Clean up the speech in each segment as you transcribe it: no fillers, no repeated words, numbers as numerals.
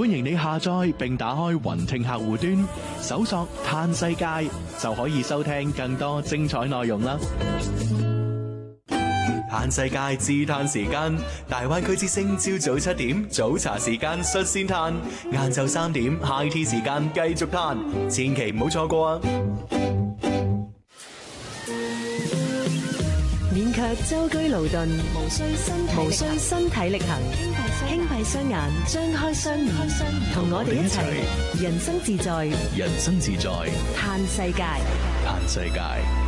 歡迎你下載並打開雲聽客戶端，搜索嘆世界就可以收聽更多精彩內容啦。嘆世界自嘆時間，大灣區之聲朝早7點早茶時間率先嘆，晏晝3點 high tea 時間繼續嘆，千祈唔好錯過啊！ 免卻舟車勞頓，無需身體力行，輕閉雙眼，張開雙耳，同我哋一齊人生自在， 人生自在， 嘆世界， 嘆世界。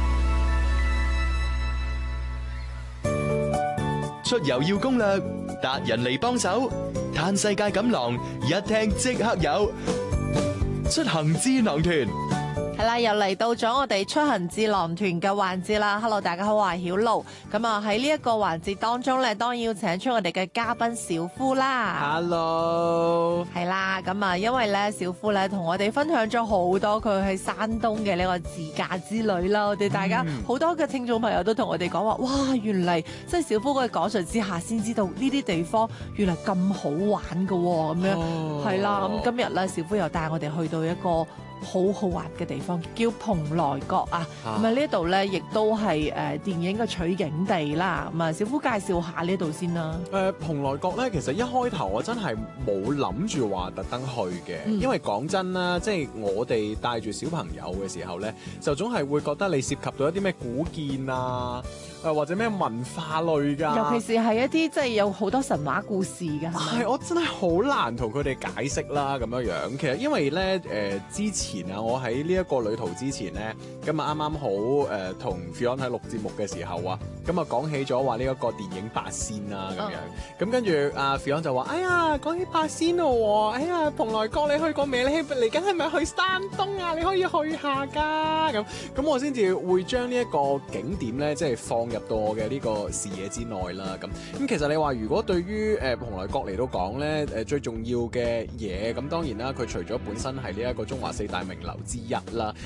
出遊要攻略，達人嚟幫手，嘆世界錦囊一聽即刻有，出行智囊團。 係啦，又嚟到咗我哋出行智囊團嘅環節啦。Hello， 大家好，我係曉露。咁啊喺呢一個環節當中咧，當然要請出我哋嘅嘉賓小夫啦。 Hello， 係啦，咁啊，因為咧小夫咧同我哋分享咗好多佢喺山東嘅呢個自駕之旅啦。我哋大家好多嘅聽眾朋友都同我哋講話，哇，原嚟即係小夫嘅講述之下，先知道呢啲地方原來咁好玩噶，咁樣係啦。咁今日咧，小夫又帶我哋去到一個好好玩嘅地方，叫蓬萊閣啊！咁啊呢度咧，亦都係電影嘅取景地啦。咁啊，小夫介紹下呢度先啦。 蓬萊閣咧，其實一開頭我真係冇諗住話特登去嘅，因為講真啦，即係我哋帶住小朋友嘅時候咧，就總係會覺得你涉及到一啲咩古建啊，或者咩文化類㗎， 尤其是係一啲即係有好多神話故事㗎。 係，我真係好難同佢哋解釋啦咁樣樣。其實因為咧之前啊，我喺呢一個旅途之前咧，咁啊啱啱好同 Fion 喺錄節目嘅時候啊，咁啊講起咗話呢一個電影八仙啦咁樣，咁跟住阿 Fion 就話：哎呀，講起八仙咯，哎呀，蓬萊閣你去過未？你嚟緊係咪去山東啊？你可以去下㗎。咁我先至會將呢一個景點咧，即係放入到我嘅呢個視野之內啦。咁其實你話如果對於蓬萊閣嚟到講咧，最重要嘅嘢，咁當然啦，佢除咗本身係呢一個中華四大名流之一啦。